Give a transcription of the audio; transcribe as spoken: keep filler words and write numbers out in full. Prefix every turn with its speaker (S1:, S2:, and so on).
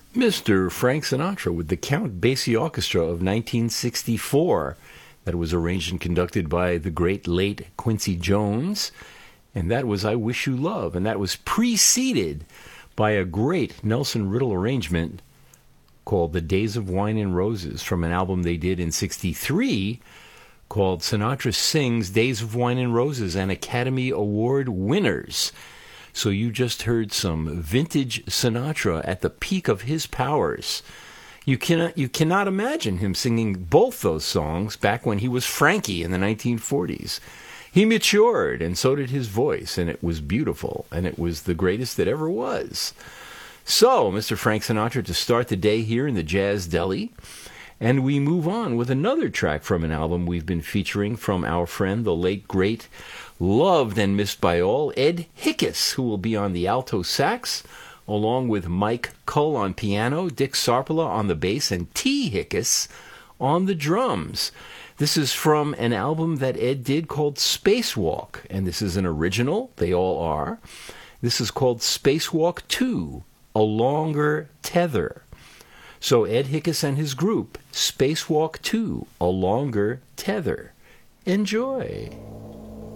S1: Mister Frank Sinatra with the Count Basie Orchestra of nineteen sixty-four. That was arranged and conducted by the great late Quincy Jones. And that was I Wish You Love. And that was preceded by a great Nelson Riddle arrangement called The Days of Wine and Roses from an album they did in sixty-three called Sinatra Sings Days of Wine and Roses and Academy Award Winners. So you just heard some vintage Sinatra at the peak of his powers. You cannot, you cannot imagine him singing both those songs back when he was Frankie in the nineteen forties. He matured, and so did his voice, and it was beautiful, and it was the greatest that ever was. So, Mister Frank Sinatra to start the day here in the Jazz Deli. And we move on with another track from an album we've been featuring from our friend, the late, great, loved and missed by all, Ed Hickes, who will be on the alto sax, along with Mike Cull on piano, Dick Sarpola on the bass, and T. Hickes on the drums. This is from an album that Ed did called Spacewalk, and this is an original. They all are. This is called Spacewalk two, A Longer Tether. So Ed Hickes and his group, Spacewalk two, A Longer Tether. Enjoy.